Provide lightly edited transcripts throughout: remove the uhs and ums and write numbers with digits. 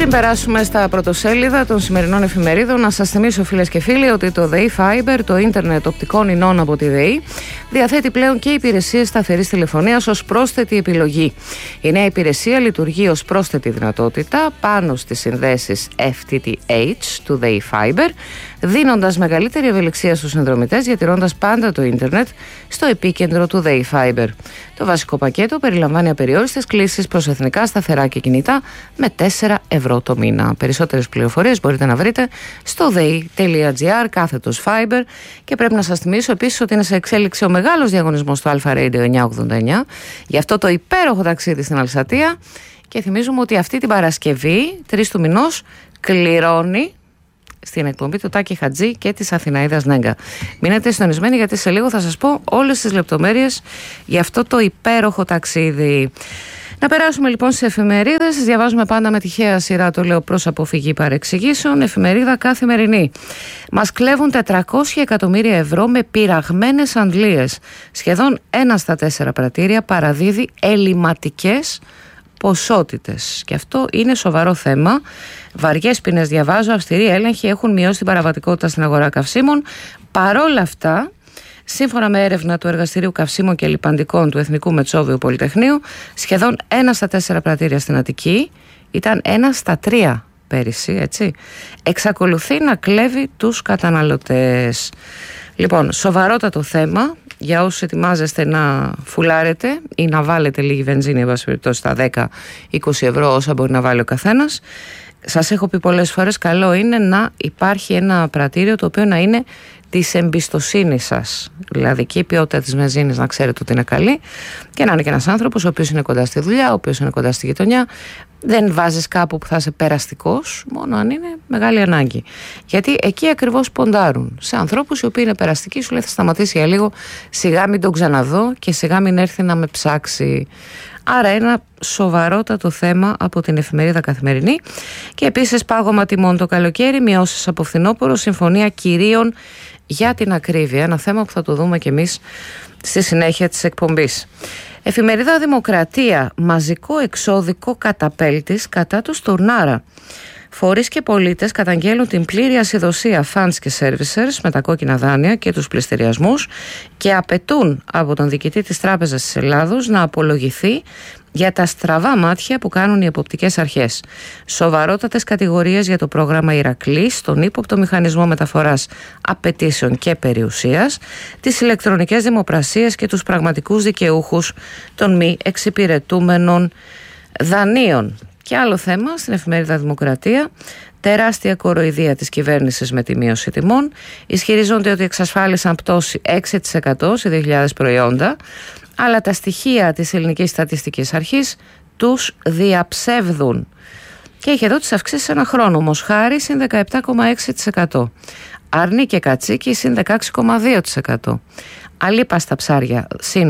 Πριν περάσουμε στα πρωτοσέλιδα των σημερινών εφημερίδων, να σας θυμίσω, φίλες και φίλοι, ότι το ΔΕΗ Fiber, το ίντερνετ οπτικών ινών από τη ΔΕΗ, διαθέτει πλέον και υπηρεσίες σταθερής τηλεφωνίας ως πρόσθετη επιλογή. Η νέα υπηρεσία λειτουργεί ως πρόσθετη δυνατότητα πάνω στις συνδέσεις FTTH του ΔΕΗ Fiber, δίνοντας μεγαλύτερη ευελιξία στους συνδρομητές, διατηρώντας πάντα το ίντερνετ στο επίκεντρο του ΔΕΗ Fiber. Το βασικό πακέτο περιλαμβάνει απεριόριστες κλήσεις προς εθνικά σταθερά και κινητά με 4 ευρώ το μήνα. Περισσότερες πληροφορίες μπορείτε να βρείτε στο dei.gr/fiber, και πρέπει να σας θυμίσω επίσης ότι είναι σε εξέλιξη ο μεγάλος διαγωνισμός του Alpha Radio 989 για αυτό το υπέροχο ταξίδι στην Αλσατία, και θυμίζουμε ότι αυτή την Παρασκευή 3 του μηνός κληρώνει στην εκπομπή του Τάκη Χατζή και της Αθηναίδας Νέγκα. Μείνετε συντονισμένοι, γιατί σε λίγο θα σας πω όλες τις λεπτομέρειες για αυτό το υπέροχο ταξίδι. Να περάσουμε λοιπόν στις εφημερίδες. Διαβάζουμε πάντα με τυχαία σειρά, το λέω προς αποφυγή παρεξηγήσεων. Εφημερίδα Καθημερινή. Μας κλέβουν 400 εκατομμύρια ευρώ με πειραγμένες αντλίες. Σχεδόν 1 στα 4 πρατήρια παραδίδει ελληματικές ποσότητες. Και αυτό είναι σοβαρό θέμα. Βαριές ποινές, διαβάζω, αυστηροί έλεγχοι έχουν μειώσει την παραβατικότητα στην αγορά καυσίμων. Παρόλα αυτά, σύμφωνα με έρευνα του Εργαστηρίου Καυσίμων και Λιπαντικών του Εθνικού Μετσόβιου Πολυτεχνείου, σχεδόν 1 στα 4 πρατήρια στην Αττική, ήταν 1 στα 3 πέρυσι, έτσι, εξακολουθεί να κλέβει τους καταναλωτές. Λοιπόν, σοβαρότατο θέμα για όσους ετοιμάζεστε να φουλάρετε ή να βάλετε λίγη βενζίνη, εν πάση περιπτώσει, στα 10-20 ευρώ όσα μπορεί να βάλει ο καθένας. Σας έχω πει πολλές φορές, καλό είναι να υπάρχει ένα πρατήριο το οποίο να είναι της εμπιστοσύνης σας. Δηλαδή και η ποιότητα της βενζίνης να ξέρετε ότι είναι καλή, και να είναι και ένας άνθρωπος ο οποίος είναι κοντά στη δουλειά, ο οποίος είναι κοντά στη γειτονιά. Δεν βάζεις κάπου που θα είσαι περαστικός, μόνο αν είναι μεγάλη ανάγκη. Γιατί εκεί ακριβώς ποντάρουν σε ανθρώπους οι οποίοι είναι περαστικοί, σου λέει θα σταματήσει για λίγο, σιγά μην τον ξαναδώ και σιγά μην έρθει να με ψάξει. Άρα ένα σοβαρότατο θέμα από την εφημερίδα Καθημερινή. Και επίσης πάγωμα τιμών το καλοκαίρι, μειώσεις από φθινόπωρο, συμφωνία κυρίων για την ακρίβεια. Ένα θέμα που θα το δούμε κι εμείς στη συνέχεια της εκπομπής. Εφημερίδα Δημοκρατία. Μαζικό εξώδικο καταπέλτης κατά του Στουρνάρα. Φορείς και πολίτες καταγγέλουν την πλήρη ασυδοσία funds και servicers με τα κόκκινα δάνεια και τους πληστηριασμούς, και απαιτούν από τον διοικητή της Τράπεζας της Ελλάδος να απολογηθεί για τα στραβά μάτια που κάνουν οι εποπτικές αρχές. Σοβαρότατες κατηγορίες για το πρόγραμμα Ηρακλής, τον ύποπτο μηχανισμό μεταφοράς απαιτήσεων και περιουσίας, τις ηλεκτρονικές δημοπρασίες και τους πραγματικούς δικαιούχους των μη εξυπηρετούμενων δανείων. Και άλλο θέμα στην εφημερίδα Δημοκρατία. Τεράστια κοροϊδία της κυβέρνησης με τη μείωση τιμών. Ισχυρίζονται ότι εξασφάλισαν πτώση 6% σε 2.000 προϊόντα, αλλά τα στοιχεία της Ελληνικής Στατιστικής Αρχής τους διαψεύδουν. Και έχει εδώ τις αυξήσεις ένα χρόνο. Μοσχάρι συν 17,6%. Αρνί και κατσίκι συν 16,2%. Αλίπαστα ψάρια συν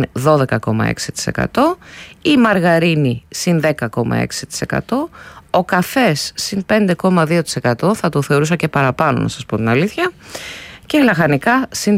12,6%. Η μαργαρίνη συν 10,6%. Ο καφές συν 5,2%. Θα το θεωρούσα και παραπάνω, να σας πω την αλήθεια. Και λαχανικά συν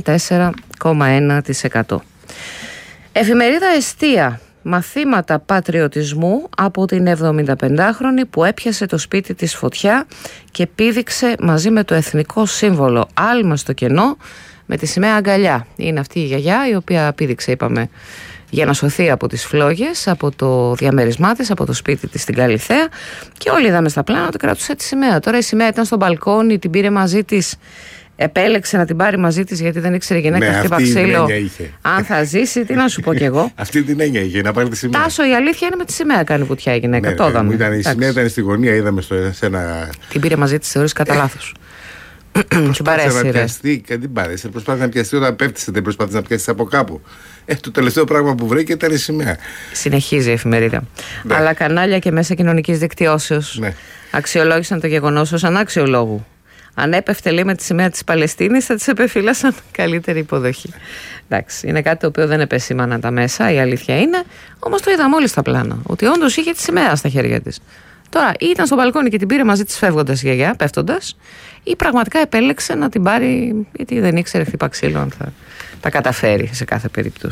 4,1%. Εφημερίδα Εστία. Μαθήματα πατριωτισμού από την 75χρονη που έπιασε το σπίτι της φωτιά και πήδηξε μαζί με το εθνικό σύμβολο άλμα στο κενό με τη σημαία αγκαλιά. Είναι αυτή η γιαγιά η οποία πήδηξε, είπαμε, για να σωθεί από τις φλόγες, από το διαμέρισμά της, από το σπίτι της στην Καλιθέα, και όλοι είδαμε στα πλάνα ότι κρατούσε τη σημαία. Τώρα η σημαία ήταν στο μπαλκόνι, την πήρε μαζί της. Επέλεξε να την πάρει μαζί της γιατί δεν ήξερε γυναίκα χτύπα ξύλο. Αν θα ζήσει, τι να σου πω κι εγώ. Αυτή την έννοια είχε, να πάρει τη σημαία. Τάσο, η αλήθεια είναι με τη σημαία κάνει βουτιά η γυναίκα. Ναι, το είδαμε. Η σημαία ήταν στη γωνία, είδαμε σε ένα. Την πήρε μαζί της, θεωρείς κατά λάθος. Την παρέσει. Να πιαστεί και την πάρεσε. Προσπάθησε να πιαστεί όταν πέφτησε, δεν προσπάθησε να πιαστεί από κάπου. Το τελευταίο πράγμα που βρήκε ήταν η σημαία. Συνεχίζει η εφημερίδα. Ναι. Αλλά κανάλια και μέσα κοινωνικής δικτυώσεως αξιολόγησαν το γεγονός ως ανάξιο λόγου. Αν έπεφτε, λέει, με τη σημαία της Παλαιστίνης, θα της επεφύλασαν καλύτερη υποδοχή. Εντάξει, είναι κάτι το οποίο δεν επεσήμαναν τα μέσα, η αλήθεια είναι. Όμως το είδαμε όλοι στα πλάνα. Ότι όντως είχε τη σημαία στα χέρια της. Τώρα, ή ήταν στο μπαλκόνι και την πήρε μαζί της φεύγοντας η γιαγιά, πέφτοντας, ή πραγματικά επέλεξε να την πάρει, γιατί δεν ήξερε χτύπα ξύλο αν θα τα καταφέρει σε κάθε περίπτωση.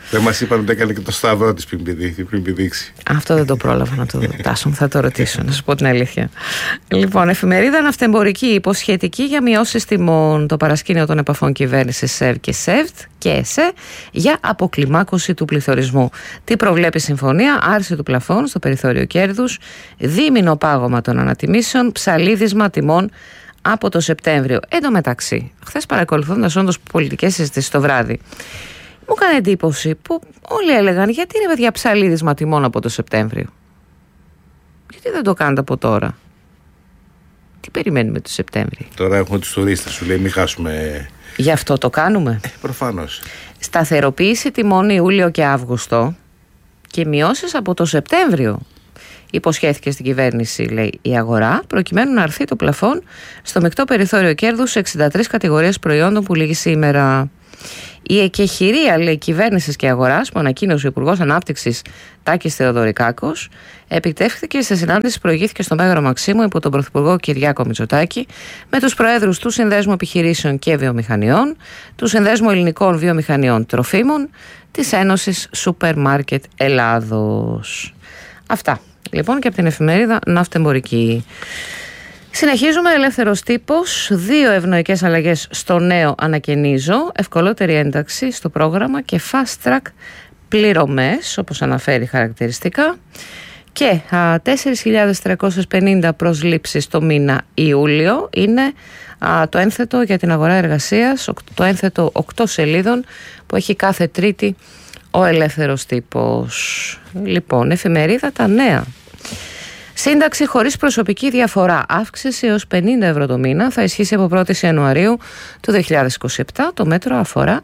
Δεν μας είπαν ότι έκανε και το σταυρό της πριν πηδήξει. Αυτό δεν το πρόλαβα να το τάσω. Θα το ρωτήσω, να σας πω την αλήθεια. Λοιπόν, εφημερίδα ναυτεμπορική υποσχετική για μειώσεις τιμών. Το παρασκήνιο των επαφών κυβέρνησης ΣΕΒ και ΣΕΒΤ και ΕΣΕ για αποκλιμάκωση του πληθωρισμού. Τι προβλέπει η συμφωνία? Άρση του πλαφών στο περιθώριο κέρδους, δίμηνο πάγωμα των ανατιμήσεων, ψαλίδισμα τιμών από το Σεπτέμβριο. Εν τω μεταξύ, χθες παρακολουθώντας όντως πολιτικές συζητήσεις το βράδυ, μου έκανε εντύπωση που όλοι έλεγαν γιατί είναι παιδιά ψαλίδισμα τιμών από το Σεπτέμβριο. Γιατί δεν το κάνετε από τώρα? Τι περιμένουμε το Σεπτέμβριο? Τώρα έχουμε τους τουρίστες, σου λέει μην χάσουμε. Γι' αυτό το κάνουμε. Προφανώς. Σταθεροποίηση τιμών Ιούλιο και Αύγουστο και μειώσεις από το Σεπτέμβριο. Υποσχέθηκε στην κυβέρνηση, λέει, η αγορά, προκειμένου να αρθεί το πλαφόν στο μεικτό περιθώριο κέρδους σε 63 κατηγορίες προϊόντων που λήγει σήμερα. Η εκεχηρία, λέει, κυβέρνησης και αγοράς που ανακοίνωσε ο Υπουργός Ανάπτυξης Τάκης Θεοδωρικάκος επιτεύχθηκε σε συνάντηση που προηγήθηκε στο Μέγαρο Μαξίμου υπό τον Πρωθυπουργό Κυριάκο Μητσοτάκη με τους προέδρους του Συνδέσμου Επιχειρήσεων και Βιομηχανιών, του Συνδέσμου Ελληνικών Βιομηχανιών Τροφίμων, της Ένωσης Σούπερ Μάρκετ Ελλάδος. Αυτά λοιπόν και από την εφημερίδα Ναυτεμπορική. Συνεχίζουμε, ελεύθερος τύπος, 2 ευνοϊκές αλλαγές στο νέο ανακαινίζω, ευκολότερη ένταξη στο πρόγραμμα και fast track πληρωμές, όπως αναφέρει χαρακτηριστικά, και 4.350 προσλήψεις το μήνα Ιούλιο είναι το ένθετο για την αγορά εργασίας, το ένθετο 8 σελίδων που έχει κάθε Τρίτη ο ελεύθερος τύπος. Λοιπόν, εφημερίδα Τα Νέα. Σύνταξη χωρίς προσωπική διαφορά, αύξηση έως 50 ευρώ το μήνα, θα ισχύσει από 1η Ιανουαρίου του 2027. Το μέτρο αφορά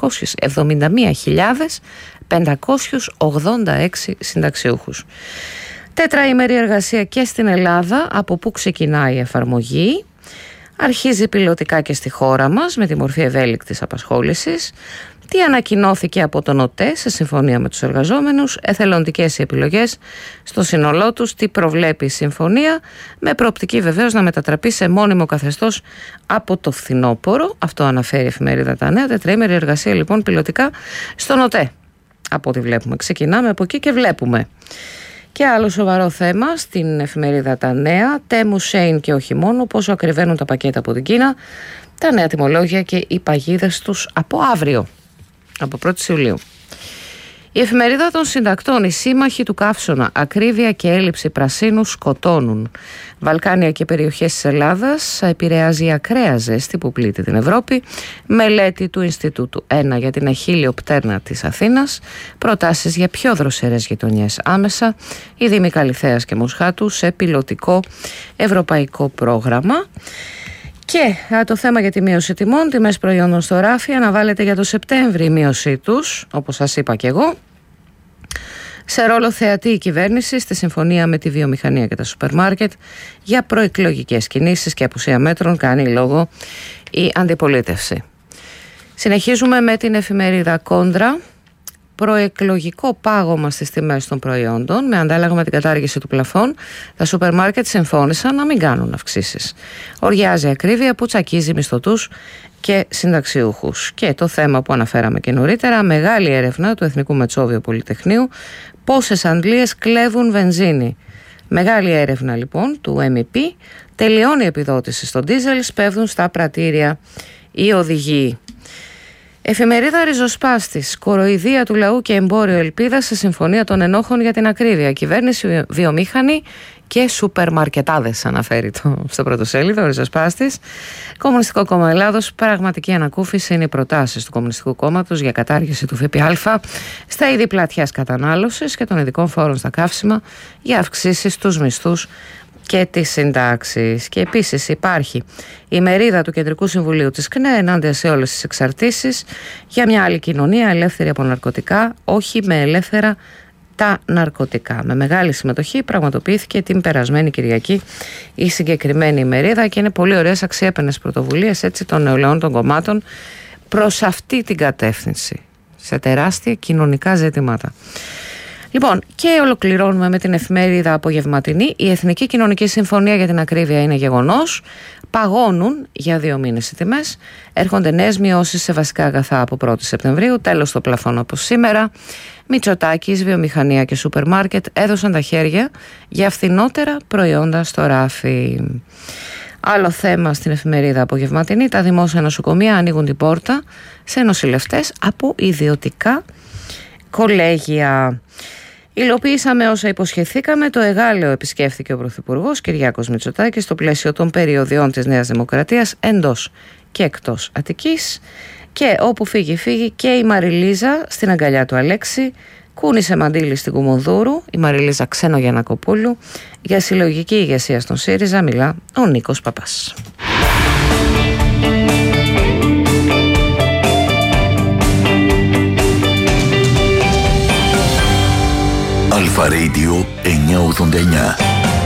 671.586 συνταξιούχους. Τετραήμερη εργασία και στην Ελλάδα, από πού ξεκινάει η εφαρμογή. Αρχίζει πιλωτικά και στη χώρα μας με τη μορφή ευέλικτης απασχόλησης. Τι ανακοινώθηκε από τον ΟΤΕ σε συμφωνία με τους εργαζόμενους, εθελοντικές οι επιλογές στο σύνολό τους, τι προβλέπει η συμφωνία, με προοπτική βεβαίως να μετατραπεί σε μόνιμο καθεστώς από το φθινόπωρο. Αυτό αναφέρει η εφημερίδα Τα Νέα. Τετραήμερη εργασία λοιπόν πιλωτικά στον ΟΤΕ. Από ό,τι βλέπουμε. Ξεκινάμε από εκεί και βλέπουμε. Και άλλο σοβαρό θέμα στην εφημερίδα Τα Νέα, Τέμου, Σέιν και όχι μόνο, πόσο ακριβένουν τα πακέτα από την Κίνα, τα νέα τιμολόγια και οι παγίδες τους από αύριο, από 1η Ιουλίου. Η εφημερίδα των συντακτών, οι σύμμαχοι του καύσωνα, ακρίβεια και έλλειψη πρασίνου σκοτώνουν. Βαλκάνια και περιοχές της Ελλάδας επηρεάζει η ακραία ζέστη που πλήττει την Ευρώπη. Μελέτη του Ινστιτούτου 1 για την αχίλιο πτέρνα της Αθήνας. Προτάσεις για πιο δροσερές γειτονιές άμεσα. Η Δήμη Καλιθέας και Μοσχάτου σε πιλωτικό ευρωπαϊκό πρόγραμμα. Και το θέμα για τη μείωση τιμών, τιμές προϊόντων στο ράφι, αναβάλλεται για το Σεπτέμβρη η μείωσή τους, όπως σας είπα και εγώ. Σε ρόλο θεατή η κυβέρνηση στη συμφωνία με τη βιομηχανία και τα σούπερ μάρκετ για προεκλογικές κινήσεις και απουσία μέτρων κάνει λόγο η αντιπολίτευση. Συνεχίζουμε με την εφημερίδα Κόντρα. Προεκλογικό πάγωμα στις τιμές των προϊόντων με αντάλλαγμα την κατάργηση του πλαφών. Τα σούπερ μάρκετ συμφώνησαν να μην κάνουν αυξήσεις. Οριάζει ακρίβεια που τσακίζει μισθωτούς και συνταξιούχους. Και το θέμα που αναφέραμε και νωρίτερα, μεγάλη έρευνα του Εθνικού Μετσόβιου Πολυτεχνείου, πόσες αντλίες κλέβουν βενζίνη. Μεγάλη έρευνα λοιπόν του MEP, τελειώνει η επιδότηση στο ντίζελ, σπέβδουν στα πρατήρια οι οδηγοί. Εφημερίδα Ριζοσπάστης, κοροϊδία του λαού και εμπόριο ελπίδα σε συμφωνία των ενόχων για την ακρίβεια. Κυβέρνηση, βιομήχανη και σούπερ μαρκετάδες, αναφέρει στο πρωτοσέλιδο ο Ριζοσπάστης. Κομμουνιστικό Κόμμα Ελλάδος, πραγματική ανακούφιση είναι οι προτάσεις του Κομμουνιστικού Κόμματος για κατάργηση του ΦΠΑ στα είδη πλατιάς κατανάλωσης και των ειδικών φόρων στα καύσιμα για αυξήσεις στους μισθούς και τις συντάξεις. Και επίσης υπάρχει η μερίδα του Κεντρικού Συμβουλίου της ΚΝΕ ενάντια σε όλες τις εξαρτήσεις για μια άλλη κοινωνία ελεύθερη από ναρκωτικά, όχι με ελεύθερα τα ναρκωτικά. Με μεγάλη συμμετοχή πραγματοποιήθηκε την περασμένη Κυριακή η συγκεκριμένη ημερίδα και είναι πολύ ωραίες αξιέπαινες πρωτοβουλίες έτσι των νεολαίων των κομμάτων προς αυτή την κατεύθυνση σε τεράστια κοινωνικά ζητήματα. Λοιπόν, και ολοκληρώνουμε με την εφημερίδα Απογευματινή. Η Εθνική Κοινωνική Συμφωνία, για την ακρίβεια, είναι γεγονός. Παγώνουν για 2 μήνες οι τιμές. Έρχονται νέες μειώσεις σε βασικά αγαθά από 1η Σεπτεμβρίου. Τέλος στο πλαφόν από σήμερα. Μητσοτάκης, βιομηχανία και σούπερ μάρκετ έδωσαν τα χέρια για φθηνότερα προϊόντα στο ράφι. Άλλο θέμα στην εφημερίδα Απογευματινή. Τα δημόσια νοσοκομεία ανοίγουν την πόρτα σε νοσηλευτές από ιδιωτικά κολέγια. Υλοποιήσαμε όσα υποσχεθήκαμε. Το Εγάλεο επισκέφθηκε ο Πρωθυπουργός Κυριάκος Μητσοτάκης στο πλαίσιο των περιοδιών της Νέας Δημοκρατίας εντός και εκτός Αττικής. Και όπου φύγει και η Μαριλίζα στην αγκαλιά του Αλέξη. Κούνησε μαντήλι στην Κουμουνδούρου, η Μαριλίζα Ξενογιαννακοπούλου. Για συλλογική ηγεσία στον ΣΥΡΙΖΑ μιλά ο Νίκος Παπάς. Αλφα Radio 989.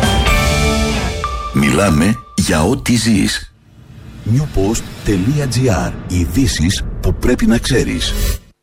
Μιλάμε για ό,τι ζεις. newpost.gr. Ειδήσεις που πρέπει να ξέρεις.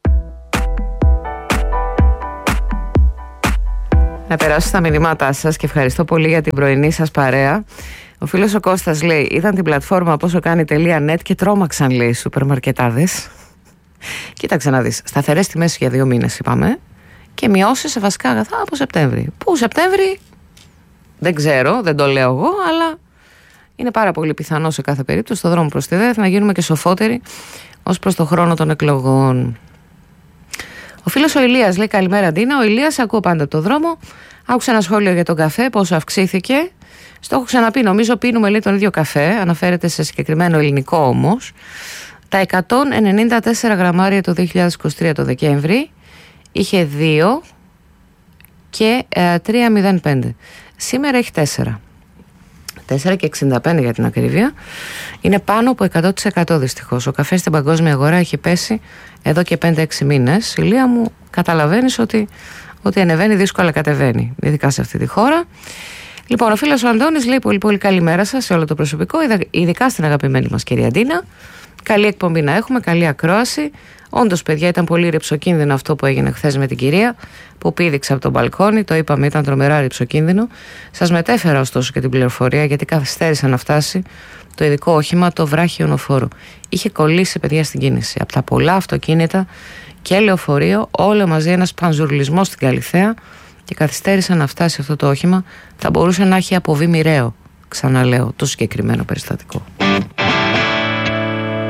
Να περάσω στα μηνύματά σας και ευχαριστώ πολύ για την πρωινή σας παρέα. Ο φίλος ο Κώστας λέει: είδαν την πλατφόρμα πόσο κάνει .net και τρόμαξαν, λέει, οι σούπερ μαρκετάδες. Κοίταξε να δεις. Σταθερές τιμές για 2 μήνες είπαμε. Και μειώσεις σε βασικά αγαθά από Σεπτέμβρη. Πού Σεπτέμβρη δεν ξέρω, δεν το λέω εγώ, αλλά είναι πάρα πολύ πιθανό σε κάθε περίπτωση στο δρόμο προς τη ΔΕΘ να γίνουμε και σοφότεροι ως προς το χρόνο των εκλογών. Ο φίλος ο Ηλίας λέει: καλημέρα Ντίνα. Ο Ηλίας, ακούω πάντα από το δρόμο. Άκουσα ένα σχόλιο για τον καφέ, πόσο αυξήθηκε. Στο έχω ξαναπεί, νομίζω πίνουμε, λέει, τον ίδιο καφέ. Αναφέρεται σε συγκεκριμένο ελληνικό όμως. Τα 194 γραμμάρια το 2023 το Δεκέμβρη είχε 2 και 3,05. Σήμερα έχει 4. 4 και 65 για την ακρίβεια. Είναι πάνω από 100% δυστυχώς. Ο καφές στην παγκόσμια αγορά έχει πέσει εδώ και 5-6 μήνες. Ηλία μου, καταλαβαίνεις ότι ανεβαίνει δύσκολα κατεβαίνει, ειδικά σε αυτή τη χώρα. Λοιπόν, ο φίλος ο Αντώνης λέει: πολύ πολύ καλημέρα σας σε όλο το προσωπικό, ειδικά στην αγαπημένη μας κυρία Ντίνα. Καλή εκπομπή να έχουμε, καλή ακρόαση. Όντως, παιδιά, ήταν πολύ ρυψοκίνδυνο αυτό που έγινε χθες με την κυρία που πήδηξε από τον μπαλκόνι. Το είπαμε, ήταν τρομερά ρυψοκίνδυνο. Σας μετέφερα ωστόσο και την πληροφορία, γιατί καθυστέρησε να φτάσει το ειδικό όχημα, το βράχιο ονοφόρο. Είχε κολλήσει, παιδιά, στην κίνηση. Από τα πολλά αυτοκίνητα και λεωφορείο, όλο μαζί ένας πανζουρλισμός στην Καλιθέα, και καθυστέρησε να φτάσει αυτό το όχημα. Θα μπορούσε να έχει αποβεί μοιραίο, ξαναλέω, το συγκεκριμένο περιστατικό.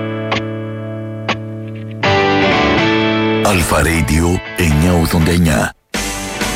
Αλφα Radio 989.